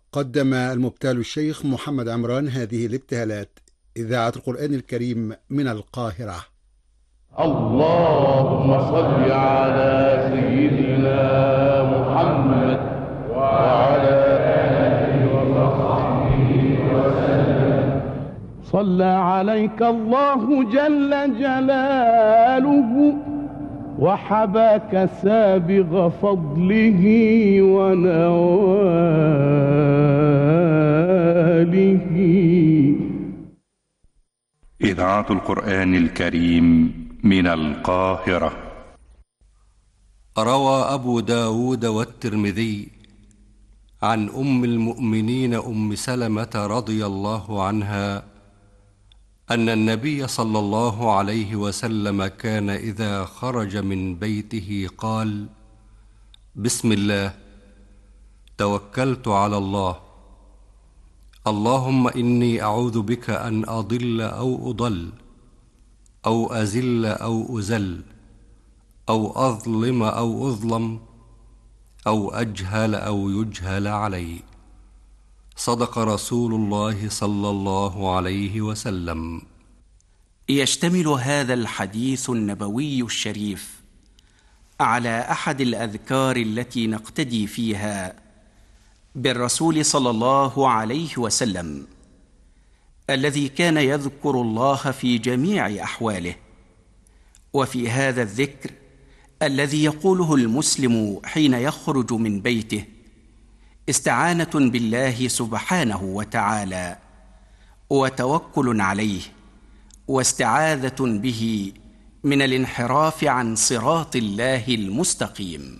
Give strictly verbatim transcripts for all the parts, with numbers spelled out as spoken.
قدم المبتال الشيخ محمد عمران هذه الابتهالات. إذاعة القرآن الكريم من القاهرة. اللهم صل على سيدنا محمد وعلى آله وصحبه وسلم. صلى عليك الله جل جلاله وحباك سابغ فضله ونواله. إذاعة القرآن الكريم من القاهرة. روى أبو داود والترمذي عن أم المؤمنين أم سلمة رضي الله عنها أن النبي صلى الله عليه وسلم كان إذا خرج من بيته قال: بسم الله، توكلت على الله، اللهم إني أعوذ بك أن أضل أو أضل أو أزل أو أزل أو أظلم أو أظلم أو أجهل أو يجهل علي. صدق رسول الله صلى الله عليه وسلم. يشتمل هذا الحديث النبوي الشريف على أحد الأذكار التي نقتدي فيها بالرسول صلى الله عليه وسلم، الذي كان يذكر الله في جميع أحواله. وفي هذا الذكر الذي يقوله المسلم حين يخرج من بيته استعانة بالله سبحانه وتعالى وتوكل عليه واستعاذة به من الانحراف عن صراط الله المستقيم.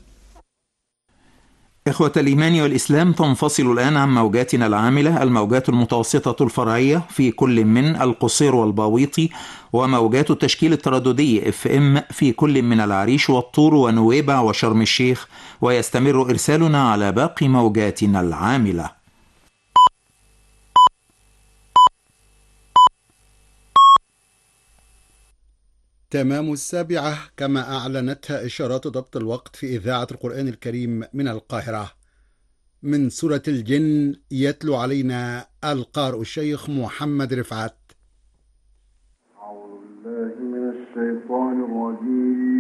إخوة الإيمان والإسلام، تنفصل الآن عن موجاتنا العاملة الموجات المتوسطة الفرعية في كل من القصير والباويطي، وموجات التشكيل الترددي اف ام في كل من العريش والطور ونويبع وشرم الشيخ، ويستمر إرسالنا على باقي موجاتنا العاملة. تمام السابعة كما أعلنتها إشارات ضبط الوقت في إذاعة القرآن الكريم من القاهرة. من سورة الجن يتلو علينا القارئ الشيخ محمد رفعت. أعوذ بالله من الشيطان الرجيم.